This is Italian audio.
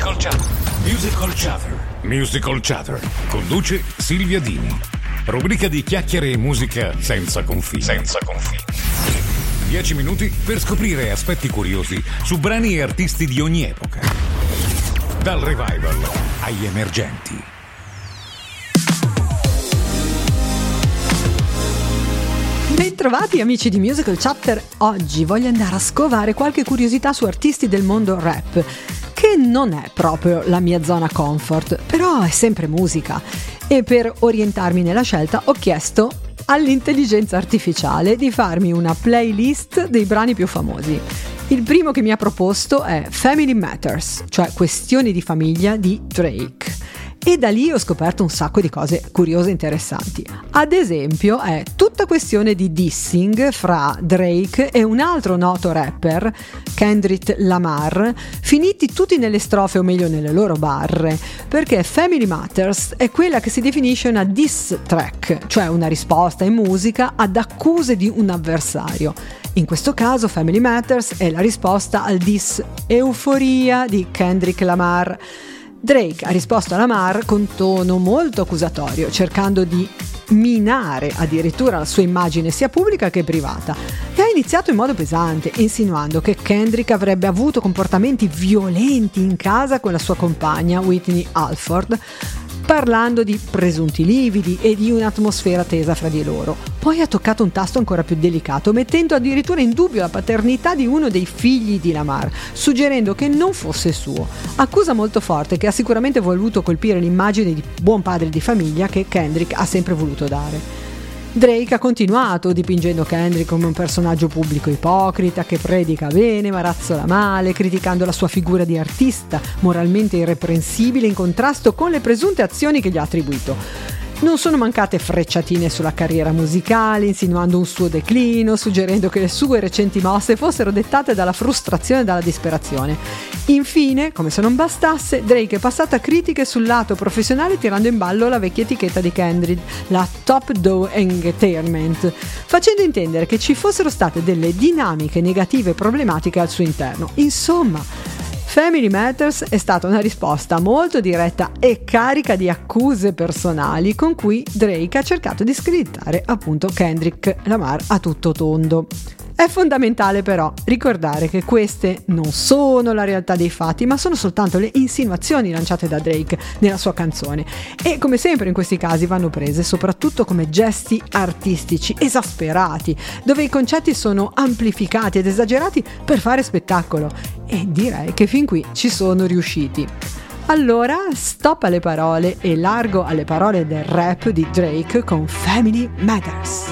Musical Chatter. Musical Chatter. Musical Chatter. Conduce Silvia Dini. Rubrica di chiacchiere e musica senza confini. 10 minuti per scoprire aspetti curiosi su brani e artisti di ogni epoca. Dal revival agli emergenti. Bentrovati amici di Musical Chatter. Oggi voglio andare a scovare qualche curiosità su artisti del mondo rap, che non è proprio la mia zona comfort, però è sempre musica. E per orientarmi nella scelta ho chiesto all'intelligenza artificiale di farmi una playlist dei brani più famosi. Il primo che mi ha proposto è Family Matters, cioè questioni di famiglia di Drake. E da lì ho scoperto un sacco di cose curiose e interessanti. Ad esempio è tutta questione di dissing fra Drake e un altro noto rapper, Kendrick Lamar, finiti tutti nelle strofe o meglio nelle loro barre, perché Family Matters è quella che si definisce una diss track, cioè una risposta in musica ad accuse di un avversario. In questo caso Family Matters è la risposta al diss Euforia di Kendrick Lamar. Drake ha risposto a Lamar con tono molto accusatorio, cercando di minare addirittura la sua immagine sia pubblica che privata, e ha iniziato in modo pesante, insinuando che Kendrick avrebbe avuto comportamenti violenti in casa con la sua compagna Whitney Alford, parlando di presunti lividi e di un'atmosfera tesa fra di loro. Poi ha toccato un tasto ancora più delicato, mettendo addirittura in dubbio la paternità di uno dei figli di Lamar, suggerendo che non fosse suo. Accusa molto forte che ha sicuramente voluto colpire l'immagine di buon padre di famiglia che Kendrick ha sempre voluto dare. Drake ha continuato dipingendo Kendrick come un personaggio pubblico ipocrita che predica bene ma razzola male, criticando la sua figura di artista moralmente irreprensibile in contrasto con le presunte azioni che gli ha attribuito. Non sono mancate frecciatine sulla carriera musicale, insinuando un suo declino, suggerendo che le sue recenti mosse fossero dettate dalla frustrazione e dalla disperazione. Infine, come se non bastasse, Drake è passato a critiche sul lato professionale tirando in ballo la vecchia etichetta di Kendrick, la Top Dawg Entertainment, facendo intendere che ci fossero state delle dinamiche negative e problematiche al suo interno. Insomma, Family Matters è stata una risposta molto diretta e carica di accuse personali con cui Drake ha cercato di screditare appunto Kendrick Lamar a tutto tondo. È fondamentale però ricordare che queste non sono la realtà dei fatti, ma sono soltanto le insinuazioni lanciate da Drake nella sua canzone, e come sempre in questi casi vanno prese soprattutto come gesti artistici esasperati, dove i concetti sono amplificati ed esagerati per fare spettacolo, e direi che fin qui ci sono riusciti. Allora stop alle parole e largo alle parole del rap di Drake con Family Matters.